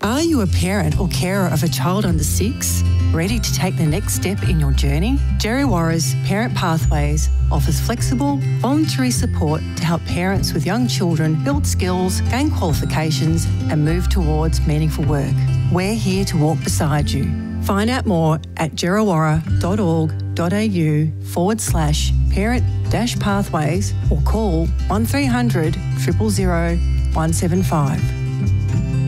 Are you a parent or carer of a child under 6? Ready to take the next step in your journey? Djerriwarrh's Parent Pathways offers flexible, voluntary support to help parents with young children build skills, gain qualifications and move towards meaningful work. We're here to walk beside you. Find out more at djerriwarrh.org.au/parent-pathways or call 1300 000 175.